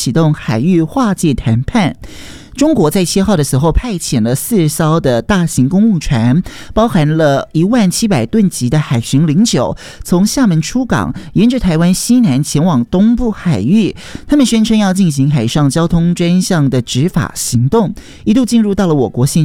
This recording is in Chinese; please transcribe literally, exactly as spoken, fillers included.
启动海域划界谈判。中国在七号的时候派遣了四艘的大型公务船，包含了一万七百吨级的海巡零九，从厦门出港，沿着台湾西南前往东部海域。他们宣称要进行海上交通专项的执法行动，一度进入到了我国现